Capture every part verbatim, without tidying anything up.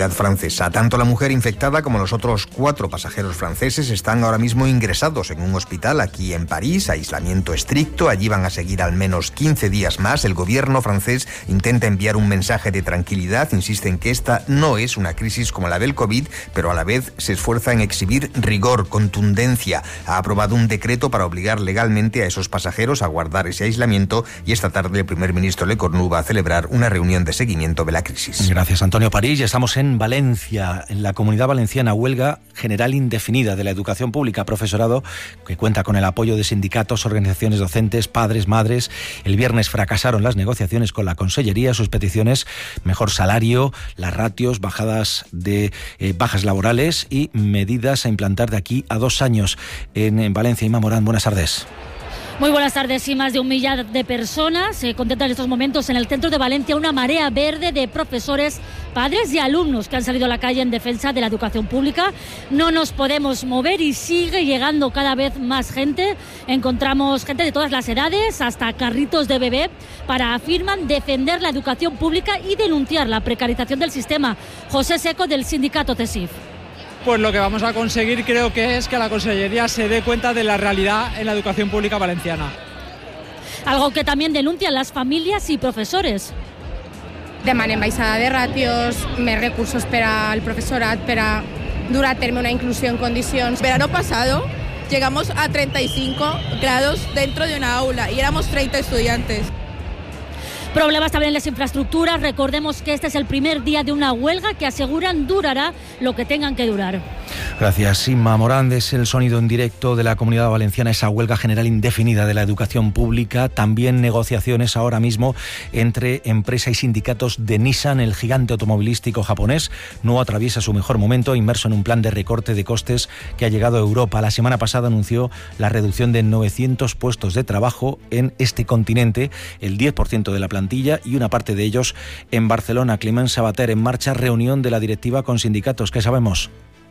autoridad francesa. Tanto la mujer infectada como los otros cuatro pasajeros franceses están ahora mismo ingresados en un hospital aquí en París, aislamiento estricto. Allí van a seguir al menos quince días más. El gobierno francés intenta enviar un mensaje de tranquilidad, insiste en que esta no es una crisis como la del COVID, pero a la vez se esfuerza en exhibir rigor, contundencia. Ha aprobado un decreto para obligar legalmente a esos pasajeros a guardar ese aislamiento y esta tarde el primer ministro Lecornu va a celebrar una reunión de seguimiento de la crisis. Gracias, Antonio París. Ya estamos en Valencia. En la Comunidad Valenciana, huelga general indefinida de la educación pública, profesorado, que cuenta con el apoyo de sindicatos, organizaciones docentes, padres, madres. El viernes fracasaron las negociaciones con la Consellería. Sus peticiones: mejor salario, las ratios, bajadas de eh, bajas laborales y medidas a implantar de aquí a dos años. En, en Valencia, Inma Morán, buenas tardes. Muy buenas tardes. Y más de un millar de personas se contemplan en estos momentos en el centro de Valencia una marea verde de profesores, padres y alumnos que han salido a la calle en defensa de la educación pública. No nos podemos mover y sigue llegando cada vez más gente. Encontramos gente de todas las edades, hasta carritos de bebé, para, afirman, defender la educación pública y denunciar la precarización del sistema. José Seco, del sindicato CESIF. Pues lo que vamos a conseguir creo que es que la Consellería se dé cuenta de la realidad en la educación pública valenciana. Algo que también denuncian las familias y profesores. Demanem baixada de ratios, més recursos per al professorat, per a dur a terme una inclusió en condicions. Verano pasado llegamos a treinta y cinco grados dentro de una aula y éramos treinta estudiantes. Problemas también en las infraestructuras. Recordemos que este es el primer día de una huelga que aseguran durará lo que tengan que durar. Gracias, Inma Morán. Es el sonido en directo de la Comunidad Valenciana, esa huelga general indefinida de la educación pública. También negociaciones ahora mismo entre empresa y sindicatos de Nissan. El gigante automovilístico japonés no atraviesa su mejor momento, inmerso en un plan de recorte de costes que ha llegado a Europa. La semana pasada anunció la reducción de novecientos puestos de trabajo en este continente, el diez por ciento de la plantilla, y una parte de ellos en Barcelona. Climent Sabater, en marcha reunión de la directiva con sindicatos. ¿Qué sabemos?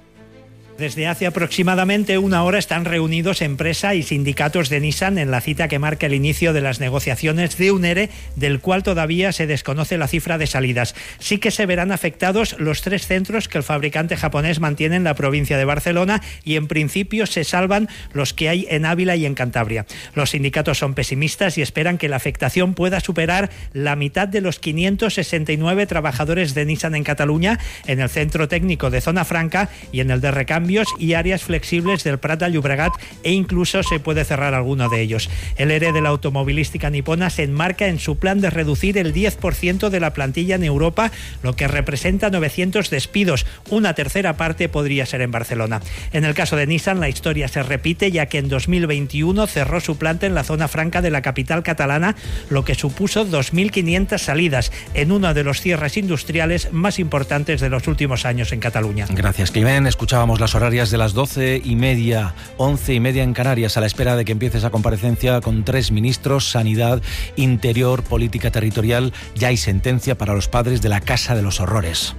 Desde hace aproximadamente una hora están reunidos empresa y sindicatos de Nissan en la cita que marca el inicio de las negociaciones de un ERE, del cual todavía se desconoce la cifra de salidas. Sí que se verán afectados los tres centros que el fabricante japonés mantiene en la provincia de Barcelona, y en principio se salvan los que hay en Ávila y en Cantabria. Los sindicatos son pesimistas y esperan que la afectación pueda superar la mitad de los quinientos sesenta y nueve trabajadores de Nissan en Cataluña, en el centro técnico de Zona Franca y en el de recambio y áreas flexibles del Prat de Llobregat, e incluso se puede cerrar alguno de ellos. El ERE de la automovilística nipona se enmarca en su plan de reducir el diez por ciento de la plantilla en Europa, lo que representa novecientos despidos. Una tercera parte podría ser en Barcelona. En el caso de Nissan, la historia se repite, ya que en dos mil veintiuno cerró su planta en la zona franca de la capital catalana, lo que supuso dos mil quinientas salidas, en uno de los cierres industriales más importantes de los últimos años en Cataluña. Gracias, Climent. Escuchábamos las horarias de las doce y media, once y media en Canarias, a la espera de que empiece esa comparecencia con tres ministros: Sanidad, Interior, Política Territorial. Ya hay sentencia para los padres de la Casa de los Horrores.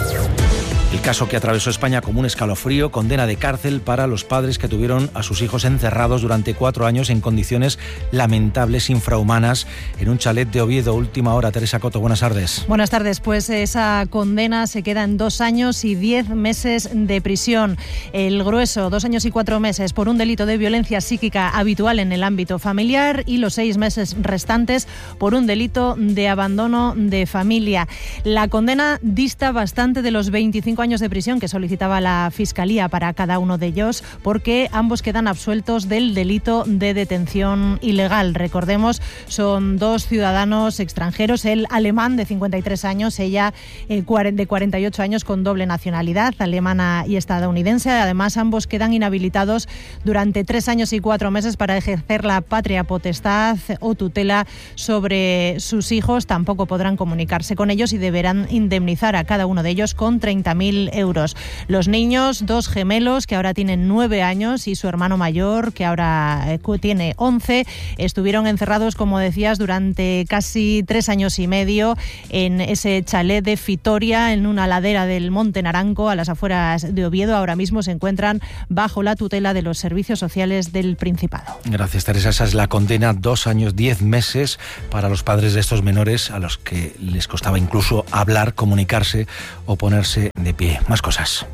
El caso que atravesó España como un escalofrío: condena de cárcel para los padres que tuvieron a sus hijos encerrados durante cuatro años en condiciones lamentables, infrahumanas, en un chalet de Oviedo. Última hora, Teresa Coto, buenas tardes. Buenas tardes. Pues esa condena se queda en dos años y diez meses de prisión. El grueso, dos años y cuatro meses por un delito de violencia psíquica habitual en el ámbito familiar, y los seis meses restantes por un delito de abandono de familia. La condena dista bastante de los veinticinco años de prisión que solicitaba la Fiscalía para cada uno de ellos, porque ambos quedan absueltos del delito de detención ilegal. Recordemos, son dos ciudadanos extranjeros, él alemán de cincuenta y tres años, ella eh, de cuarenta y ocho años, con doble nacionalidad, alemana y estadounidense. Además, ambos quedan inhabilitados durante tres años y cuatro meses para ejercer la patria potestad o tutela sobre sus hijos. Tampoco podrán comunicarse con ellos y deberán indemnizar a cada uno de ellos con treinta mil euros. Los niños, dos gemelos que ahora tienen nueve años y su hermano mayor que ahora tiene once, estuvieron encerrados, como decías, durante casi tres años y medio en ese chalet de Fitoria, en una ladera del Monte Naranco, a las afueras de Oviedo. Ahora mismo se encuentran bajo la tutela de los servicios sociales del Principado. Gracias, Teresa. Esa es la condena: dos años, diez meses para los padres de estos menores, a los que les costaba incluso hablar, comunicarse o ponerse de de pie. Más cosas.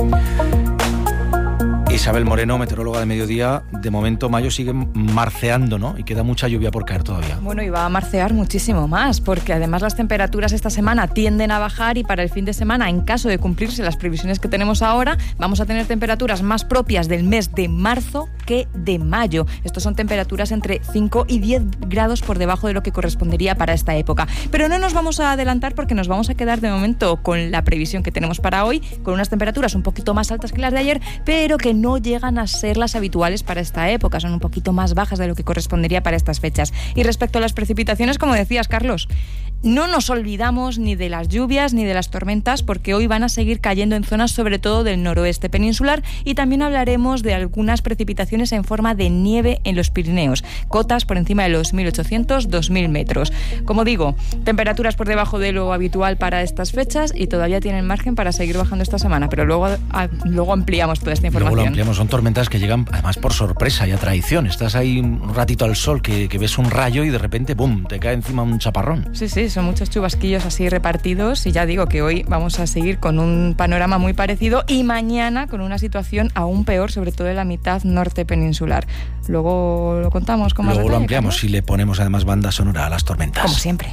Isabel Moreno, meteoróloga de mediodía, de momento mayo sigue marceando, ¿no? Y queda mucha lluvia por caer todavía. Bueno, y va a marcear muchísimo más, porque además las temperaturas esta semana tienden a bajar y para el fin de semana, en caso de cumplirse las previsiones que tenemos ahora, vamos a tener temperaturas más propias del mes de marzo que de mayo. Estos son temperaturas entre cinco y diez grados por debajo de lo que correspondería para esta época. Pero no nos vamos a adelantar porque nos vamos a quedar de momento con la previsión que tenemos para hoy, con unas temperaturas un poquito más altas que las de ayer, pero que no llegan a ser las habituales para esta época, son un poquito más bajas de lo que correspondería para estas fechas. Y respecto a las precipitaciones, como decías, Carlos, no nos olvidamos ni de las lluvias ni de las tormentas, porque hoy van a seguir cayendo en zonas sobre todo del noroeste peninsular, y también hablaremos de algunas precipitaciones en forma de nieve en los Pirineos, cotas por encima de los mil ochocientos a dos mil metros. Como digo, temperaturas por debajo de lo habitual para estas fechas y todavía tienen margen para seguir bajando esta semana, pero luego, a, luego ampliamos toda esta información. Luego lo ampliamos, son tormentas que llegan además por sorpresa y a traición. Estás ahí un ratito al sol, que, que ves un rayo y de repente ¡bum!, te cae encima un chaparrón. Sí, sí, son muchos chubasquillos así repartidos, y ya digo que hoy vamos a seguir con un panorama muy parecido y mañana con una situación aún peor, sobre todo en la mitad norte peninsular. Luego lo contamos con más Luego detalle, lo ampliamos, Carlos. Y le ponemos además banda sonora a las tormentas. Como siempre.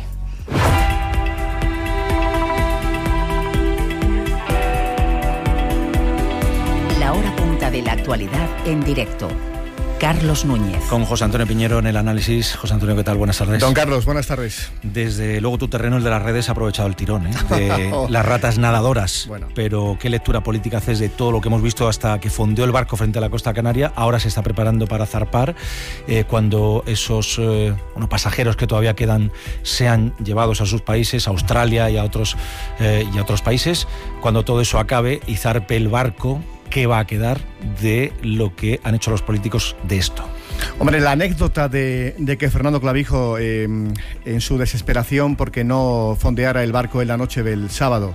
La hora punta de la actualidad en directo. Carlos Núñez. Con José Antonio Piñero en el análisis. José Antonio, ¿qué tal? Buenas tardes. Don Carlos, buenas tardes. Desde luego tu terreno, el de las redes, ha aprovechado el tirón, ¿eh? De las ratas nadadoras. Bueno. Pero ¿qué lectura política haces de todo lo que hemos visto hasta que fondeó el barco frente a la costa canaria? Ahora se está preparando para zarpar, eh, cuando esos eh, bueno, pasajeros que todavía quedan sean llevados a sus países, a Australia y a otros, eh, y a otros países. Cuando todo eso acabe y zarpe el barco, ¿qué va a quedar de lo que han hecho los políticos de esto? Hombre, la anécdota de, de que Fernando Clavijo, eh, en su desesperación porque no fondeara el barco en la noche del sábado,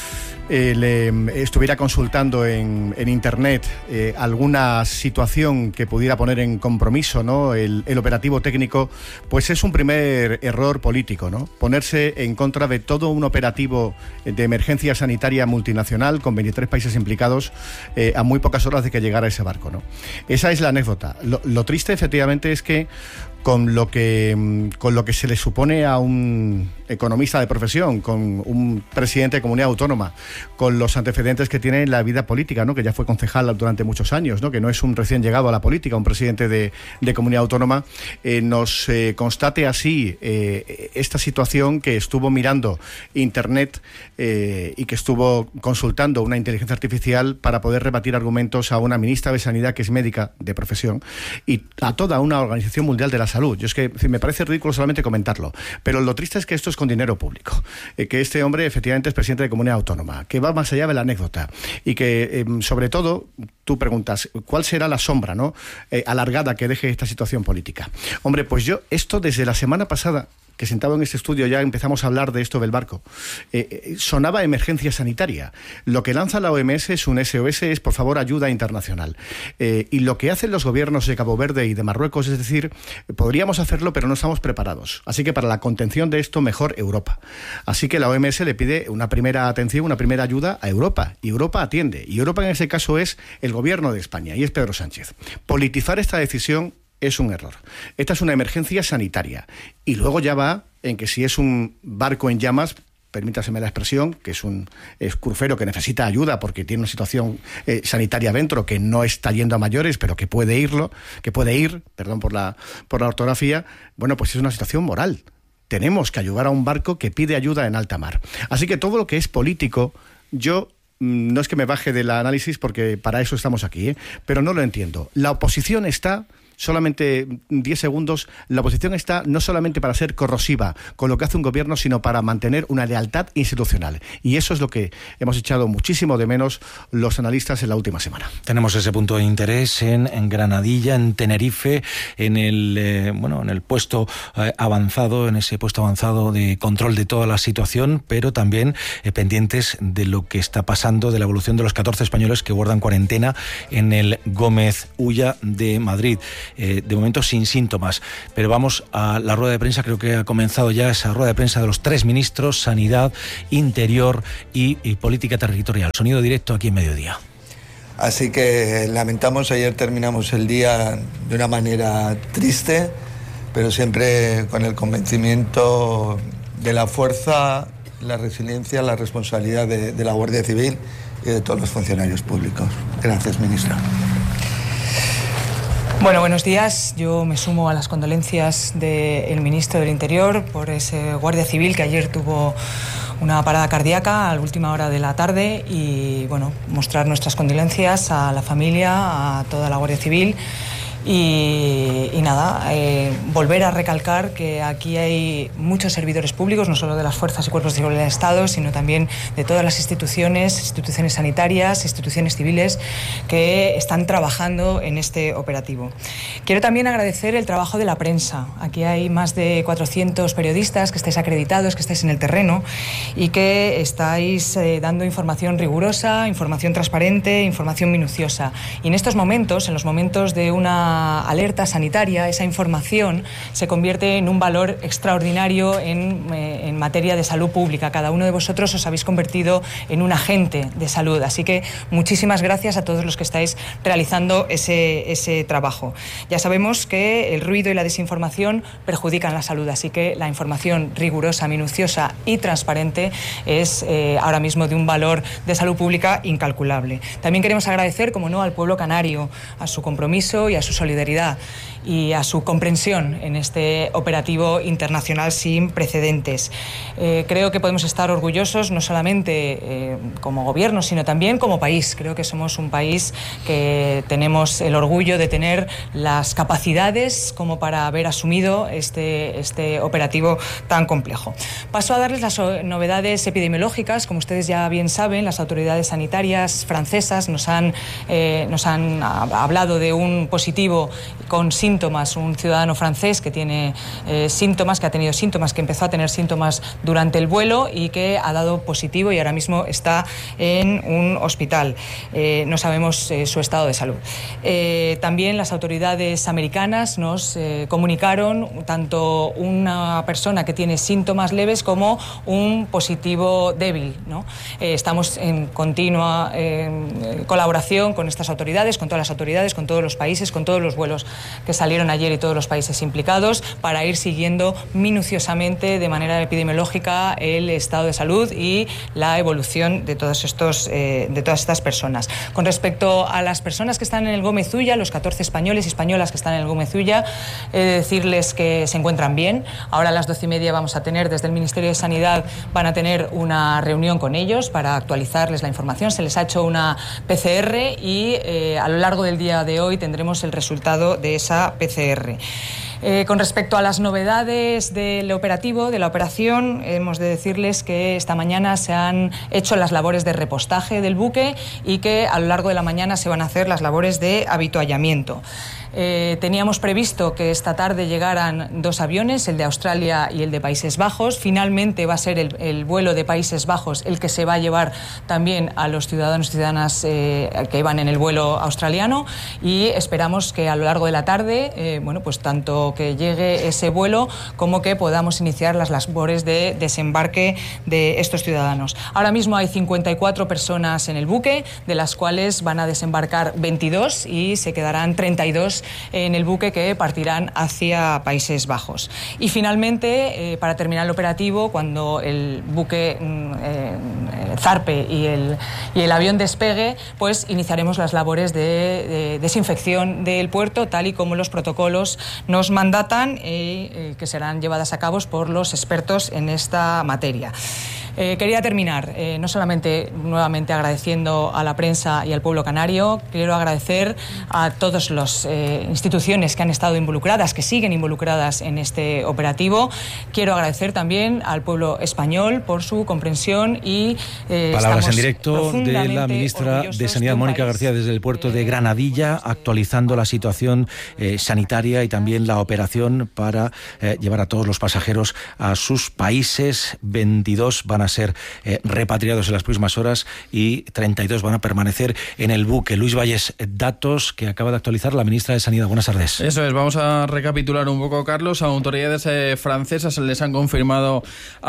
Eh, le estuviera consultando en, en internet eh, alguna situación que pudiera poner en compromiso, ¿no?, el, el operativo técnico, pues es un primer error político, ¿no? Ponerse en contra de todo un operativo de emergencia sanitaria multinacional con veintitrés países implicados eh, a muy pocas horas de que llegara ese barco, ¿no? Esa es la anécdota. Lo, lo triste, efectivamente, es que con lo que con lo que se le supone a un economista de profesión, con un presidente de comunidad autónoma, con los antecedentes que tiene en la vida política, ¿no?, que ya fue concejal durante muchos años, ¿no?, que no es un recién llegado a la política, un presidente de, de comunidad autónoma, eh, nos eh, constate así eh, esta situación, que estuvo mirando internet eh, y que estuvo consultando una inteligencia artificial para poder rebatir argumentos a una ministra de Sanidad que es médica de profesión y a toda una Organización Mundial de la Salud. Yo es que me parece ridículo solamente comentarlo, pero lo triste es que esto es con dinero público, eh, que este hombre efectivamente es presidente de comunidad autónoma, que va más allá de la anécdota y que eh, sobre todo tú preguntas ¿cuál será la sombra, ¿no?, eh, alargada que deje esta situación política? Hombre, pues yo esto desde la semana pasada que sentado en este estudio ya empezamos a hablar de esto del barco, eh, eh, sonaba emergencia sanitaria. Lo que lanza la O M S es un S O S, es por favor ayuda internacional. Eh, y lo que hacen los gobiernos de Cabo Verde y de Marruecos es decir, podríamos hacerlo pero no estamos preparados. Así que para la contención de esto, mejor Europa. Así que la O M S le pide una primera atención, una primera ayuda a Europa. Y Europa atiende. Y Europa en ese caso es el gobierno de España y es Pedro Sánchez. Politizar esta decisión es un error. Esta es una emergencia sanitaria. Y luego ya va en que si es un barco en llamas, permítaseme la expresión, que es un es crucero que necesita ayuda porque tiene una situación eh, sanitaria dentro que no está yendo a mayores, pero que puede irlo, que puede ir, perdón por la, por la ortografía, bueno, pues es una situación moral. Tenemos que ayudar a un barco que pide ayuda en alta mar. Así que todo lo que es político, yo no es que me baje del análisis porque para eso estamos aquí, ¿eh? Pero no lo entiendo. La oposición está... Solamente diez segundos, la oposición está no solamente para ser corrosiva con lo que hace un gobierno, sino para mantener una lealtad institucional. Y eso es lo que hemos echado muchísimo de menos los analistas en la última semana. Tenemos ese punto de interés en, en Granadilla, en Tenerife, en el eh, bueno, en el puesto eh, avanzado, en ese puesto avanzado de control de toda la situación, pero también eh, pendientes de lo que está pasando, de la evolución de los catorce españoles que guardan cuarentena en el Gómez Ulla de Madrid. eh, de momento sin síntomas. Pero vamos a la rueda de prensa, creo que ha comenzado ya esa rueda de prensa de los tres ministros, Sanidad, Interior y, y Política Territorial. Sonido directo aquí en Mediodía. Así que lamentamos, ayer terminamos el día de una manera triste, pero siempre con el convencimiento de la fuerza, la resiliencia, la responsabilidad de, de la Guardia Civil y de todos los funcionarios públicos. Gracias, ministra. Bueno, buenos días. Yo me sumo a las condolencias del ministro del Interior por ese Guardia Civil que ayer tuvo una parada cardíaca a la última hora de la tarde y, bueno, mostrar nuestras condolencias a la familia, a toda la Guardia Civil. Y, y nada, eh, volver a recalcar que aquí hay muchos servidores públicos, no solo de las fuerzas y cuerpos de seguridad del Estado, sino también de todas las instituciones, instituciones sanitarias, instituciones civiles que están trabajando en este operativo. Quiero también agradecer el trabajo de la prensa. Aquí hay más de cuatrocientos periodistas que estáis acreditados, que estáis en el terreno y que estáis eh, dando información rigurosa, información transparente, información minuciosa. Y en estos momentos, en los momentos de una alerta sanitaria, esa información se convierte en un valor extraordinario en, eh, en materia de salud pública. Cada uno de vosotros os habéis convertido en un agente de salud, así que muchísimas gracias a todos los que estáis realizando ese, ese trabajo. Ya sabemos que el ruido y la desinformación perjudican la salud, así que la información rigurosa, minuciosa y transparente es eh, ahora mismo de un valor de salud pública incalculable. También queremos agradecer, como no, al pueblo canario, a su compromiso y a su solidaridad y a su comprensión en este operativo internacional sin precedentes. Eh, creo que podemos estar orgullosos no solamente eh, como gobierno, sino también como país. Creo que somos un país que tenemos el orgullo de tener las capacidades como para haber asumido este, este operativo tan complejo. Paso a darles las novedades epidemiológicas. Como ustedes ya bien saben, las autoridades sanitarias francesas nos han, eh, nos han hablado de un positivo con síntomas, un ciudadano francés que tiene eh, síntomas, que ha tenido síntomas, que empezó a tener síntomas durante el vuelo y que ha dado positivo y ahora mismo está en un hospital. Eh, no sabemos eh, su estado de salud. Eh, también las autoridades americanas nos eh, comunicaron tanto una persona que tiene síntomas leves como un positivo débil, ¿no? Eh, estamos en continua eh, colaboración con estas autoridades, con todas las autoridades, con todos los países, con todos los vuelos que salieron ayer y todos los países implicados para ir siguiendo minuciosamente de manera epidemiológica el estado de salud y la evolución de todos estos eh, de todas estas personas. Con respecto a las personas que están en el Gómez Ulla, los catorce españoles y españolas que están en el Gómez Ulla, he de decirles que se encuentran bien. Ahora a las doce y media vamos a tener, desde el Ministerio de Sanidad, van a tener una reunión con ellos para actualizarles la información. Se les ha hecho una P C R y eh, a lo largo del día de hoy tendremos el resultado de esa P C R. Eh, con respecto a las novedades del operativo, de la operación, hemos de decirles que esta mañana se han hecho las labores de repostaje del buque y que a lo largo de la mañana se van a hacer las labores de avituallamiento. Eh, teníamos previsto que esta tarde llegaran dos aviones, el de Australia y el de Países Bajos. Finalmente va a ser el, el vuelo de Países Bajos el que se va a llevar también a los ciudadanos y ciudadanas eh, que iban en el vuelo australiano y esperamos que a lo largo de la tarde, eh, bueno, pues tanto que llegue ese vuelo como que podamos iniciar las labores de desembarque de estos ciudadanos. Ahora mismo hay cincuenta y cuatro personas en el buque, de las cuales van a desembarcar veintidós y se quedarán treinta y dos en el buque que partirán hacia Países Bajos. Y finalmente, eh, para terminar el operativo, cuando el buque eh, zarpe y el, y el avión despegue, pues iniciaremos las labores de, de desinfección del puerto, tal y como los protocolos nos mandatan, y eh, que serán llevadas a cabo por los expertos en esta materia. Eh, quería terminar, eh, no solamente nuevamente agradeciendo a la prensa y al pueblo canario, quiero agradecer a todas las eh, instituciones que han estado involucradas, que siguen involucradas en este operativo. Quiero agradecer también al pueblo español por su comprensión y eh, palabras en directo de la ministra de Sanidad, Mónica García, desde el puerto de Granadilla, actualizando la situación eh, sanitaria y también la operación para eh, llevar a todos los pasajeros a sus países. veintidós van van a ser eh, repatriados en las próximas horas y treinta y dos van a permanecer en el buque. Luis Valles, datos que acaba de actualizar la ministra de Sanidad. Buenas tardes. Eso es, vamos a recapitular un poco, Carlos. Autoridades eh, francesas les han confirmado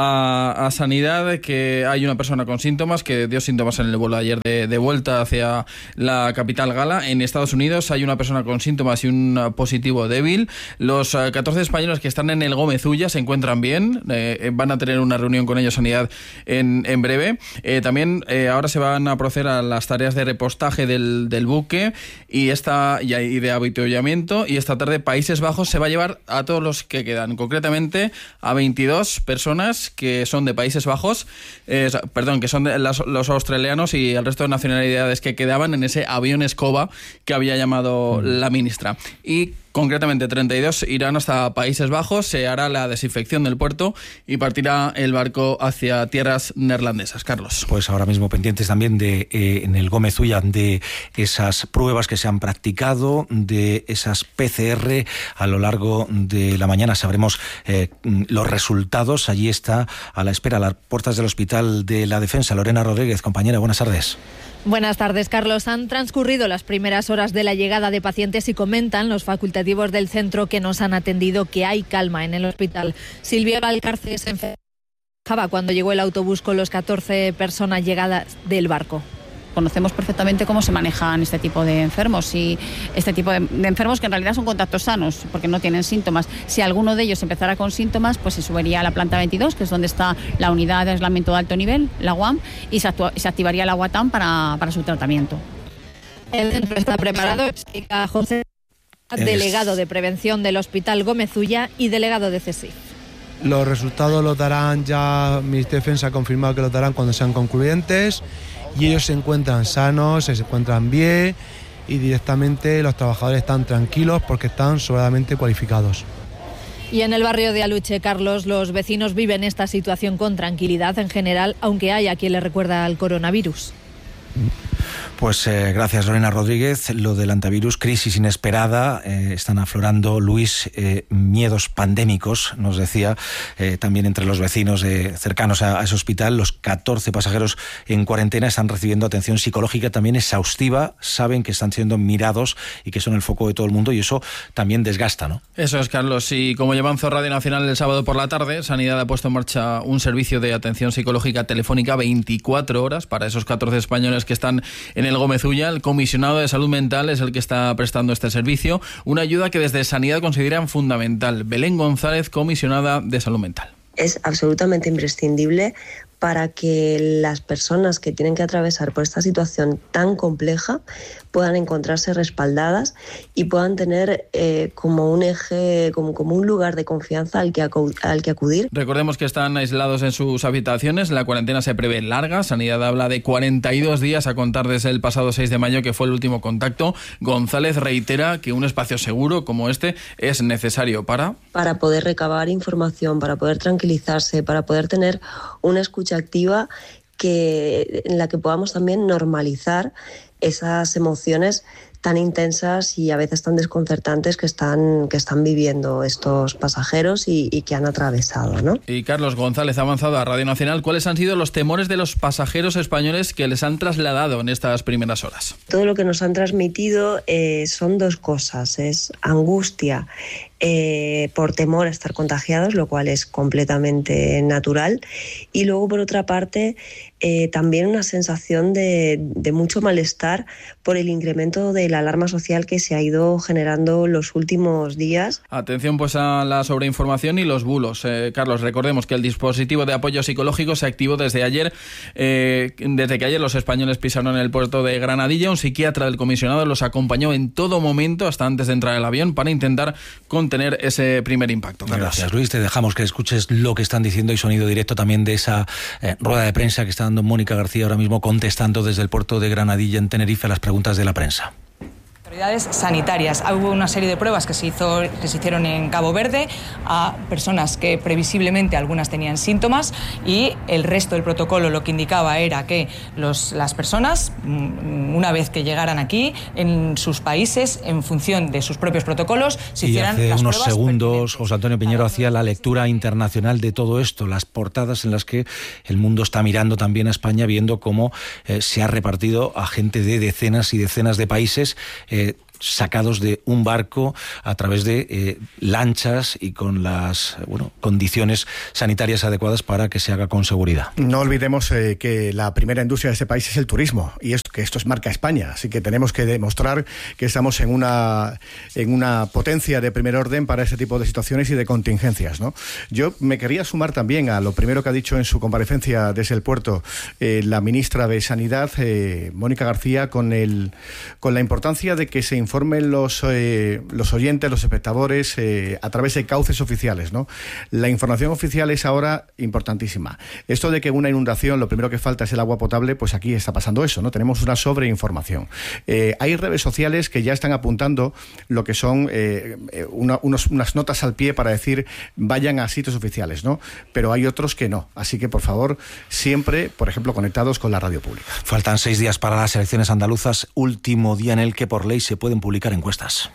a, a Sanidad que hay una persona con síntomas que dio síntomas en el vuelo ayer de, de vuelta hacia la capital gala. En Estados Unidos hay una persona con síntomas y un positivo débil. Los eh, catorce españoles que están en el Gómez Ulla se encuentran bien. Eh, van a tener una reunión con ellos Sanidad en, en breve. Eh, también eh, ahora se van a proceder a las tareas de repostaje del, del buque y, esta, y de avituallamiento. Y esta tarde Países Bajos se va a llevar a todos los que quedan, concretamente a veintidós personas que son de Países Bajos, eh, perdón, que son de las, los australianos y el resto de nacionalidades que quedaban en ese avión escoba que había llamado mm. la ministra. Y concretamente treinta y dos irán hasta Países Bajos, se hará la desinfección del puerto y partirá el barco hacia tierras neerlandesas. Carlos. Pues ahora mismo pendientes también de eh, en el Gómez Ulla de esas pruebas que se han practicado, de esas P C R. A lo largo de la mañana sabremos eh, los resultados. Allí está a la espera, a las puertas del Hospital de la Defensa, Lorena Rodríguez. Compañera, buenas tardes. Buenas tardes, Carlos. Han transcurrido las primeras horas de la llegada de pacientes y comentan los facultativos del centro que nos han atendido que hay calma en el hospital. Silvia Valcarce se enfermaba cuando llegó el autobús con los catorce personas llegadas del barco. Conocemos perfectamente cómo se manejan este tipo de enfermos y este tipo de, de enfermos que en realidad son contactos sanos porque no tienen síntomas. Si alguno de ellos empezara con síntomas, pues se subiría a la planta veintidós, que es donde está la unidad de aislamiento de alto nivel, la U A M, y se, actua, se activaría la UATAM para, para su tratamiento. El centro está preparado, explica José, delegado de prevención del Hospital Gómez Ulla y delegado de C E S I F. Los resultados los darán ya, mi defensa ha confirmado que los darán cuando sean concluyentes. Y ellos se encuentran sanos, se encuentran bien y directamente los trabajadores están tranquilos porque están sobradamente cualificados. Y en el barrio de Aluche, Carlos, los vecinos viven esta situación con tranquilidad en general, aunque haya quien le recuerda al coronavirus. Pues eh, gracias, Lorena Rodríguez. Lo del antivirus, crisis inesperada, eh, están aflorando, Luis, eh, miedos pandémicos, nos decía, eh, también entre los vecinos eh, cercanos a, a ese hospital. Los catorce pasajeros en cuarentena están recibiendo atención psicológica también exhaustiva, saben que están siendo mirados y que son el foco de todo el mundo y eso también desgasta, ¿no? Eso es, Carlos. Y como ya avanzó Radio Nacional el sábado por la tarde, Sanidad ha puesto en marcha un servicio de atención psicológica telefónica veinticuatro horas para esos catorce españoles que están en el Gómez Ulla. El comisionado de salud mental es el que está prestando este servicio, una ayuda que desde Sanidad consideran fundamental. Belén González, comisionada de salud mental. Es absolutamente imprescindible para que las personas que tienen que atravesar por esta situación tan compleja puedan encontrarse respaldadas y puedan tener eh, como un eje, como, como un lugar de confianza al que, acu- al que acudir. Recordemos que están aislados en sus habitaciones, la cuarentena se prevé larga, Sanidad habla de cuarenta y dos días a contar desde el pasado seis de mayo, que fue el último contacto. González reitera que un espacio seguro como este es necesario para... Para poder recabar información, para poder tranquilizarse, para poder tener una escucha activa que, en la que podamos también normalizar esas emociones tan intensas y a veces tan desconcertantes que están, que están viviendo estos pasajeros y, y que han atravesado, ¿no? Y Carlos González ha avanzado a Radio Nacional. ¿Cuáles han sido los temores de los pasajeros españoles que les han trasladado en estas primeras horas? Todo lo que nos han transmitido eh, son dos cosas. Es angustia eh, por temor a estar contagiados, lo cual es completamente natural. Y luego, por otra parte, eh, también una sensación de, de mucho malestar por el incremento de la alarma social que se ha ido generando los últimos días. Atención pues a la sobreinformación y los bulos. Eh, Carlos, recordemos que el dispositivo de apoyo psicológico se activó desde ayer, eh, desde que ayer los españoles pisaron en el puerto de Granadilla. Un psiquiatra del comisionado los acompañó en todo momento hasta antes de entrar al avión para intentar contener ese primer impacto. Carlos. Gracias, Luis. Te dejamos que escuches lo que están diciendo y sonido directo también de esa eh, rueda de prensa que está dando Mónica García ahora mismo contestando desde el puerto de Granadilla en Tenerife a las preguntas de la prensa. autoridades sanitarias. Hubo una serie de pruebas que se, hizo, que se hicieron en Cabo Verde a personas que previsiblemente algunas tenían síntomas, y el resto del protocolo lo que indicaba era que los, las personas, una vez que llegaran aquí, en sus países, en función de sus propios protocolos, se hicieran las pruebas. Y hace unos segundos José Antonio Piñero hacía la lectura internacional de todo esto, las portadas en las que el mundo está mirando también a España, viendo cómo eh, se ha repartido a gente de decenas y decenas de países, eh, sacados de un barco a través de eh, lanchas y con las bueno, condiciones sanitarias adecuadas para que se haga con seguridad. No olvidemos eh, que la primera industria de este país es el turismo, y es que esto es marca España, así que tenemos que demostrar que estamos en una, en una potencia de primer orden para este tipo de situaciones y de contingencias, ¿no? Yo me quería sumar también a lo primero que ha dicho en su comparecencia desde el puerto eh, la ministra de Sanidad, eh, Mónica García, con, el, con la importancia de que se informe informen los, eh, los oyentes, los espectadores, eh, a través de cauces oficiales, ¿no? La información oficial es ahora importantísima. Esto de que una inundación lo primero que falta es el agua potable, pues aquí está pasando eso, ¿no? Tenemos una sobreinformación. Eh, hay redes sociales que ya están apuntando lo que son eh, una, unos, unas notas al pie para decir vayan a sitios oficiales, ¿no? Pero hay otros que no. Así que, por favor, siempre, por ejemplo, conectados con la radio pública. Faltan seis días para las elecciones andaluzas, último día en el que por ley se pueden publicar encuestas.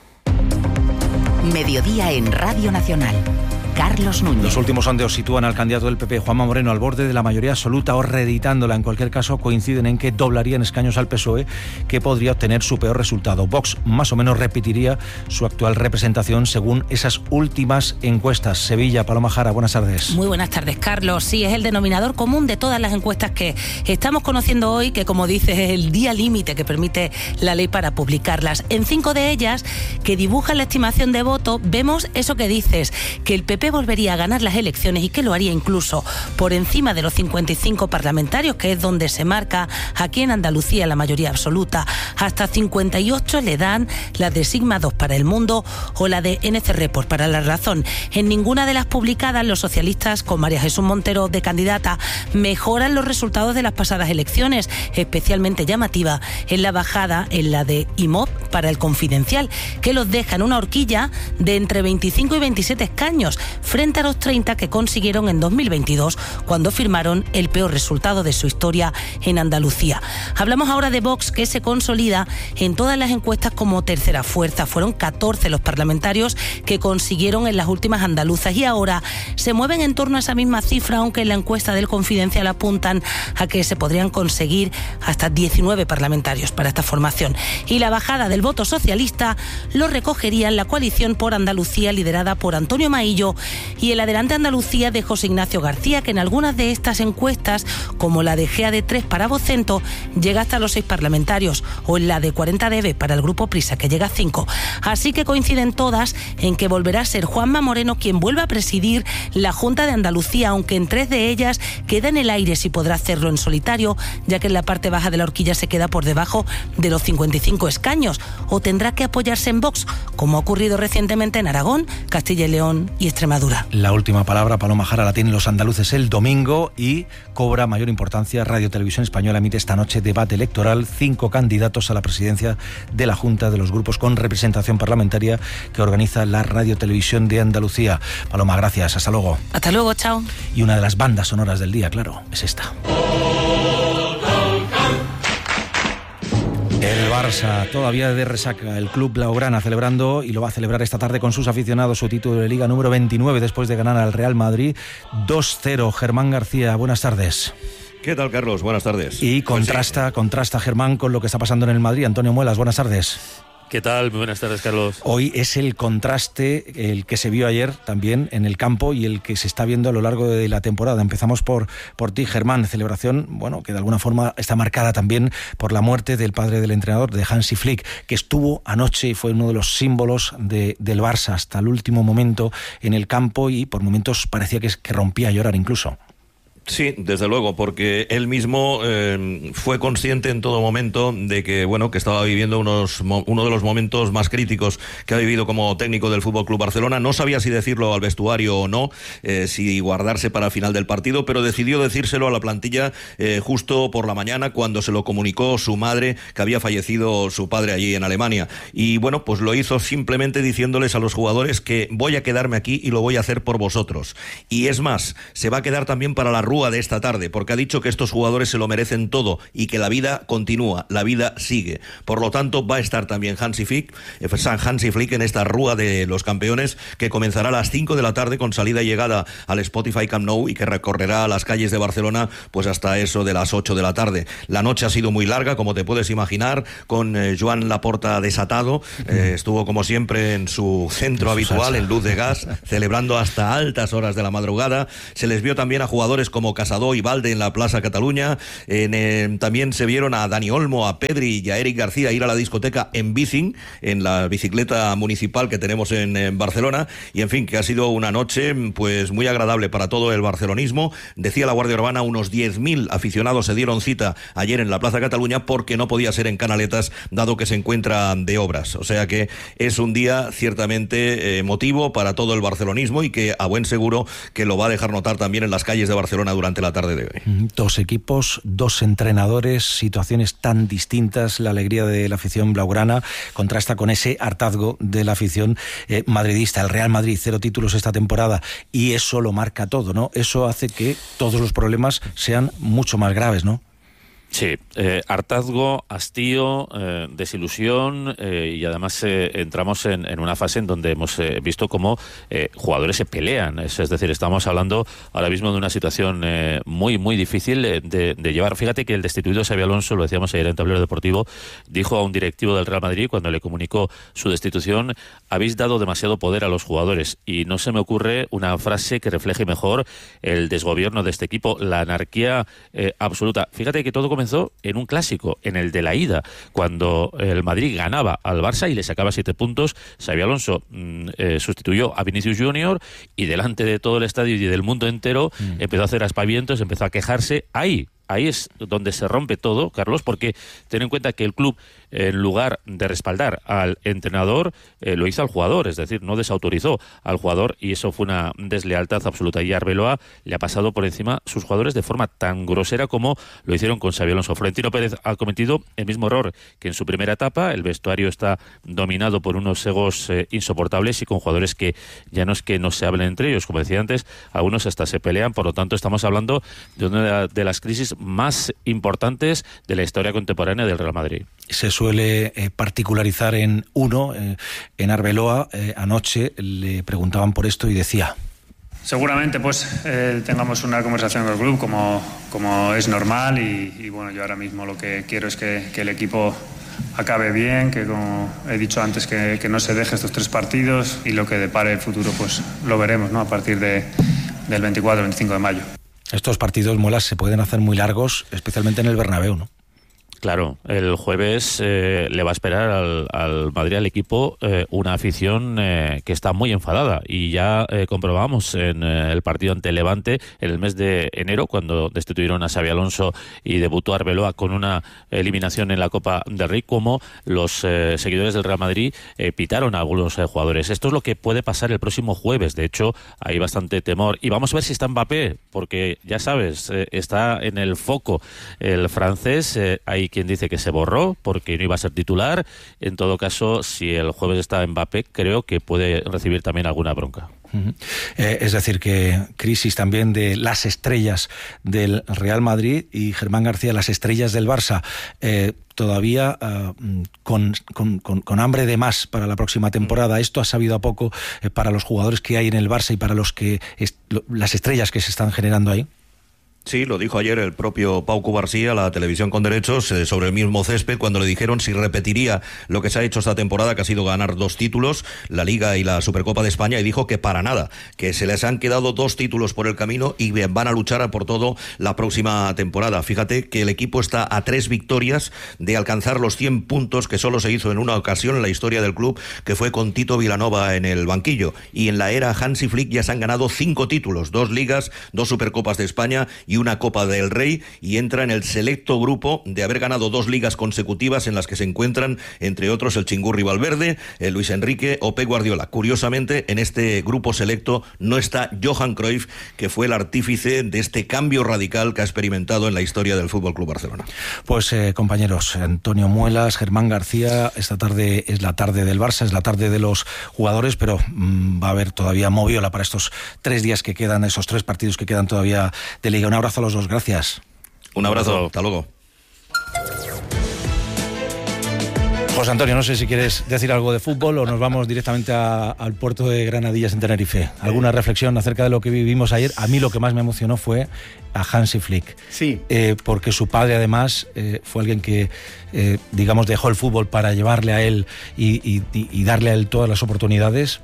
Mediodía en Radio Nacional. Carlos Núñez. Los últimos sondeos sitúan al candidato del P P, Juanma Moreno, al borde de la mayoría absoluta o reeditándola. En cualquier caso, coinciden en que doblaría en escaños al P S O E, que podría obtener su peor resultado. Vox más o menos repetiría su actual representación según esas últimas encuestas. Sevilla, Paloma Jara, buenas tardes. Muy buenas tardes, Carlos. Sí, es el denominador común de todas las encuestas que estamos conociendo hoy, que, como dices, es el día límite que permite la ley para publicarlas. En cinco de ellas, que dibujan la estimación de voto, vemos eso que dices, que el P P volvería a ganar las elecciones y que lo haría incluso por encima de los cincuenta y cinco parlamentarios, que es donde se marca aquí en Andalucía la mayoría absoluta. Hasta cincuenta y ocho le dan la de Sigma dos para El Mundo o la de N C Report para La Razón. En ninguna de las publicadas los socialistas, con María Jesús Montero de candidata, mejoran los resultados de las pasadas elecciones. Especialmente llamativa en la bajada en la de I M O B para El Confidencial, que los deja en una horquilla de entre veinticinco y veintisiete escaños, frente a los treinta que consiguieron en dos mil veintidós, cuando firmaron el peor resultado de su historia en Andalucía. Hablamos ahora de Vox, que se consolida en todas las encuestas como tercera fuerza. Fueron catorce los parlamentarios que consiguieron en las últimas andaluzas y ahora se mueven en torno a esa misma cifra, aunque en la encuesta del Confidencial apuntan a que se podrían conseguir hasta diecinueve parlamentarios para esta formación. Y la bajada del voto socialista lo recogerían la coalición por Andalucía, liderada por Antonio Maillo, y el Adelante Andalucía de José Ignacio García, que en algunas de estas encuestas, como la de G A D tres para Vocento, llega hasta los seis parlamentarios, o en la de cuarenta D B para el Grupo Prisa, que llega a cinco. Así que coinciden todas en que volverá a ser Juanma Moreno quien vuelva a presidir la Junta de Andalucía, aunque en tres de ellas queda en el aire si podrá hacerlo en solitario, ya que en la parte baja de la horquilla se queda por debajo de los cincuenta y cinco escaños, o tendrá que apoyarse en Vox, como ha ocurrido recientemente en Aragón, Castilla y León y Extremadura. La última palabra, Paloma Jara, la tienen los andaluces el domingo y cobra mayor importancia. Radio Televisión Española emite esta noche debate electoral. Cinco candidatos a la presidencia de la Junta de los grupos con representación parlamentaria que organiza la Radio Televisión de Andalucía. Paloma, gracias. Hasta luego. Hasta luego, chao. Y una de las bandas sonoras del día, claro, es esta. El Barça todavía de resaca, el club blaugrana celebrando, y lo va a celebrar esta tarde con sus aficionados, su título de Liga número veintinueve después de ganar al Real Madrid dos cero. Germán García, buenas tardes. ¿Qué tal, Carlos? Buenas tardes. Y contrasta, pues sí. contrasta Germán con lo que está pasando en el Madrid. Antonio Muelas, buenas tardes. ¿Qué tal? Muy buenas tardes, Carlos. Hoy es el contraste, el que se vio ayer también en el campo y el que se está viendo a lo largo de la temporada. Empezamos por, por ti, Germán. Celebración, bueno, que de alguna forma está marcada también por la muerte del padre del entrenador, de Hansi Flick, que estuvo anoche y fue uno de los símbolos de, del Barça hasta el último momento en el campo y por momentos parecía que, que rompía a llorar incluso. Sí, desde luego, porque él mismo eh, fue consciente en todo momento de que, bueno, que estaba viviendo unos uno de los momentos más críticos que ha vivido como técnico del F C Barcelona. No sabía si decirlo al vestuario o no, eh, si guardarse para el final del partido, pero decidió decírselo a la plantilla eh, justo por la mañana, cuando se lo comunicó su madre que había fallecido su padre allí en Alemania. Y bueno, pues lo hizo simplemente diciéndoles a los jugadores que voy a quedarme aquí y lo voy a hacer por vosotros. Y es más, se va a quedar también para la rúa de esta tarde, porque ha dicho que estos jugadores se lo merecen todo y que la vida continúa, la vida sigue. Por lo tanto, va a estar también Hansi Flick, Hansi Flick en esta rúa de los campeones, que comenzará a las cinco de la tarde con salida y llegada al Spotify Camp Nou y que recorrerá las calles de Barcelona pues hasta eso de las ocho de la tarde. La noche ha sido muy larga, como te puedes imaginar, con eh, Joan Laporta desatado. Eh, estuvo como siempre en su centro habitual, en Luz de Gas, celebrando hasta altas horas de la madrugada. Se les vio también a jugadores como Casado y Valde en la Plaza Cataluña. En, eh, también se vieron a Dani Olmo, a Pedri y a Eric García ir a la discoteca en Bicing, en la bicicleta municipal que tenemos en, en Barcelona. Y en fin, que ha sido una noche pues muy agradable para todo el barcelonismo. Decía la Guardia Urbana, unos diez mil aficionados se dieron cita ayer en la Plaza Cataluña, porque no podía ser en Canaletas dado que se encuentra de obras. O sea que es un día ciertamente emotivo para todo el barcelonismo y que a buen seguro que lo va a dejar notar también en las calles de Barcelona durante la tarde de hoy. Dos equipos, dos entrenadores, situaciones tan distintas. La alegría de la afición blaugrana contrasta con ese hartazgo de la afición eh, madridista. El Real Madrid, cero títulos esta temporada, y eso lo marca todo, ¿no? Eso hace que todos los problemas sean mucho más graves, ¿no? Sí, eh, hartazgo, hastío, eh, desilusión eh, y además eh, entramos en, en una fase en donde hemos eh, visto cómo eh, jugadores se pelean. Es, es decir, estamos hablando ahora mismo de una situación eh, muy, muy difícil de, de llevar. Fíjate que el destituido Xabi Alonso, lo decíamos ayer en Tablero Deportivo, dijo a un directivo del Real Madrid cuando le comunicó su destitución: habéis dado demasiado poder a los jugadores, y no se me ocurre una frase que refleje mejor el desgobierno de este equipo, la anarquía eh, absoluta. Fíjate que todo comenzó en un clásico, en el de la ida, cuando el Madrid ganaba al Barça y le sacaba siete puntos. Xabi Alonso mm, eh, sustituyó a Vinicius Junior y delante de todo el estadio y del mundo entero mm. empezó a hacer aspavientos, empezó a quejarse. Ahí Ahí es donde se rompe todo, Carlos, porque ten en cuenta que el club, en lugar de respaldar al entrenador, eh, lo hizo al jugador, es decir, no desautorizó al jugador, y eso fue una deslealtad absoluta. Y a Arbeloa le ha pasado por encima sus jugadores de forma tan grosera como lo hicieron con Xabi Alonso. Florentino Pérez ha cometido el mismo error que en su primera etapa. El vestuario está dominado por unos egos eh, insoportables y con jugadores que ya no es que no se hablen entre ellos, como decía antes, algunos hasta se pelean. Por lo tanto, estamos hablando de una de las crisis más importantes de la historia contemporánea del Real Madrid. Se suele eh, particularizar en uno, eh, en Arbeloa. Eh, anoche le preguntaban por esto y decía: seguramente pues eh, tengamos una conversación con el club como, como es normal y, y bueno, yo ahora mismo lo que quiero es que, que el equipo acabe bien, que como he dicho antes, que, que no se deje estos tres partidos, y lo que depare el futuro pues lo veremos, ¿no?, a partir de, del veinticuatro veinticinco de mayo. Estos partidos, Muelas, se pueden hacer muy largos, especialmente en el Bernabéu, ¿no? Claro, el jueves eh, le va a esperar al, al Madrid, al equipo, eh, una afición eh, que está muy enfadada, y ya eh, comprobamos en eh, el partido ante Levante en el mes de enero, cuando destituyeron a Xabi Alonso y debutó Arbeloa con una eliminación en la Copa del Rey, como los eh, seguidores del Real Madrid eh, pitaron a algunos eh, jugadores. Esto es lo que puede pasar el próximo jueves. De hecho, hay bastante temor, y vamos a ver si está Mbappé, porque ya sabes, eh, está en el foco el francés. eh, hay quien dice que se borró porque no iba a ser titular. En todo caso, si el jueves está Mbappé, creo que puede recibir también alguna bronca. Uh-huh. Eh, es decir, que crisis también de las estrellas del Real Madrid, y Germán García, las estrellas del Barça, eh, todavía uh, con, con, con, con hambre de más para la próxima temporada. Esto ha sabido a poco eh, para los jugadores que hay en el Barça y para los que est- las estrellas que se están generando ahí. Sí, lo dijo ayer el propio Pau Cubarsí a la televisión con derechos eh, sobre el mismo césped, cuando le dijeron si repetiría lo que se ha hecho esta temporada, que ha sido ganar dos títulos, la Liga y la Supercopa de España, y dijo que para nada, que se les han quedado dos títulos por el camino y van a luchar por todo la próxima temporada. Fíjate que el equipo está a tres victorias de alcanzar los cien puntos, que solo se hizo en una ocasión en la historia del club, que fue con Tito Vilanova en el banquillo. Y en la era Hansi Flick ya se han ganado cinco títulos, dos Ligas, dos Supercopas de España y una Copa del Rey y entra en el selecto grupo de haber ganado dos ligas consecutivas en las que se encuentran, entre otros, el Chingurri Valverde, el Luis Enrique o Pep Guardiola. Curiosamente, en este grupo selecto no está Johan Cruyff, que fue el artífice de este cambio radical que ha experimentado en la historia del Fútbol Club Barcelona. Pues eh, compañeros, Antonio Muelas, Germán García, esta tarde es la tarde del Barça, es la tarde de los jugadores, pero mmm, va a haber todavía moviola para estos tres días que quedan, esos tres partidos que quedan todavía de Liga. Un abrazo a los dos, gracias. Un abrazo, hasta luego. José Antonio, no sé si quieres decir algo de fútbol o nos vamos directamente a, al puerto de Granadillas en Tenerife. ¿Alguna reflexión acerca de lo que vivimos ayer? A mí lo que más me emocionó fue a Hansi Flick. Sí. Eh, porque su padre, además, eh, fue alguien que, eh, digamos, dejó el fútbol para llevarle a él y, y, y darle a él todas las oportunidades.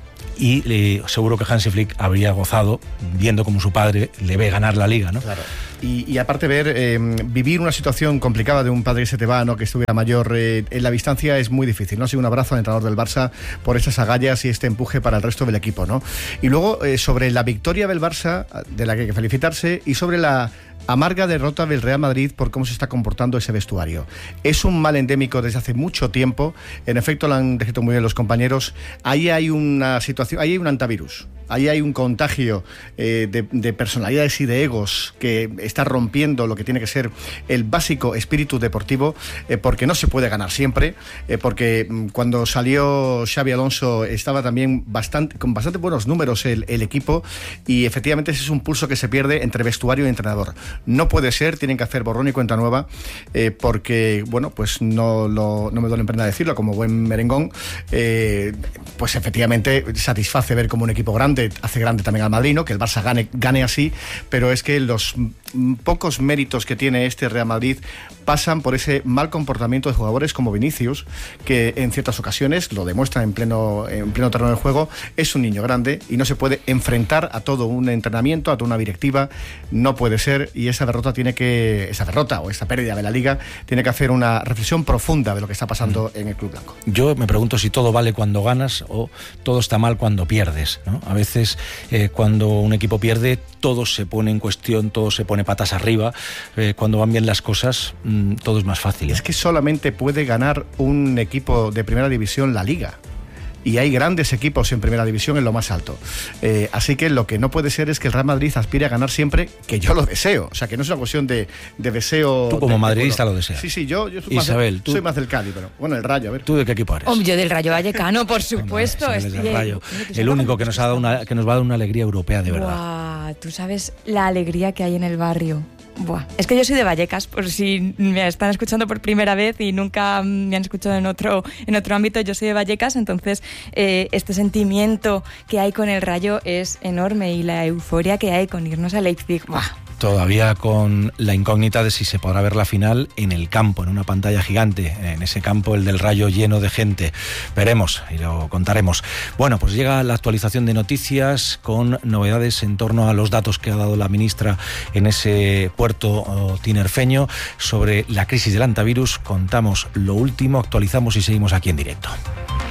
Y eh, seguro que Hansi Flick habría gozado viendo cómo su padre le ve ganar la Liga, ¿no? Claro. Y, y aparte ver, eh, vivir una situación complicada de un padre que se te va, ¿no?, que estuviera mayor eh, en la distancia es muy difícil, ¿no? Así que un abrazo al entrenador del Barça por esas agallas y este empuje para el resto del equipo, ¿no? Y luego eh, sobre la victoria del Barça, de la que hay que felicitarse, y sobre la amarga derrota del Real Madrid por cómo se está comportando ese vestuario. Es un mal endémico desde hace mucho tiempo, en efecto lo han descrito muy bien los compañeros, ahí hay una situación, ahí hay un antivirus. Ahí hay un contagio eh, de, de personalidades y de egos que está rompiendo lo que tiene que ser el básico espíritu deportivo, eh, porque no se puede ganar siempre, eh, porque cuando salió Xabi Alonso estaba también bastante, con bastante buenos números el, el equipo, y efectivamente ese es un pulso que se pierde entre vestuario y entrenador. No puede ser, tienen que hacer borrón y cuenta nueva, eh, porque, bueno, pues no, lo, no me duele en pena decirlo, como buen merengón, eh, pues efectivamente satisface ver como un equipo grande hace grande también al Madrid, ¿no?, que el Barça gane, gane así, pero es que los pocos méritos que tiene este Real Madrid pasan por ese mal comportamiento de jugadores como Vinicius, que en ciertas ocasiones lo demuestra en pleno, en pleno terreno de juego, es un niño grande y no se puede enfrentar a todo un entrenamiento, a toda una directiva, no puede ser, y esa derrota tiene que, esa derrota o esa pérdida de la Liga tiene que hacer una reflexión profunda de lo que está pasando en el Club Blanco. Yo me pregunto si todo vale cuando ganas o todo está mal cuando pierdes, ¿no? A veces eh, cuando un equipo pierde todo se pone en cuestión, todo se pone patas arriba, eh, cuando van bien las cosas mmm, todo es más fácil, ¿eh? Es que solamente puede ganar un equipo de primera división la Liga. Y hay grandes equipos en primera división en lo más alto. Eh, así que lo que no puede ser es que el Real Madrid aspire a ganar siempre, que yo lo deseo. O sea, que no es una cuestión de, de deseo... Tú como de, madridista de, lo deseas. Sí, sí, yo, yo soy, Isabel, más, tú... soy más del Cádiz, pero bueno, el Rayo, a ver. ¿Tú de qué equipo eres? Oh, yo del Rayo Vallecano, por supuesto. Bueno, es del Rayo. El único que nos, ha dado una, que nos va a dar una alegría europea, de verdad. Buah, tú sabes la alegría que hay en el barrio. Buah. Es que yo soy de Vallecas, por si me están escuchando por primera vez y nunca me han escuchado en otro, en otro ámbito. Yo soy de Vallecas, entonces eh, este sentimiento que hay con el Rayo es enorme, y la euforia que hay con irnos a Leipzig. Buah. Todavía con la incógnita de si se podrá ver la final en el campo, en una pantalla gigante, en ese campo, el del Rayo, lleno de gente. Veremos y lo contaremos. Bueno, pues llega la actualización de noticias con novedades en torno a los datos que ha dado la ministra en ese puerto tinerfeño sobre la crisis del antivirus. Contamos lo último, actualizamos y seguimos aquí en directo.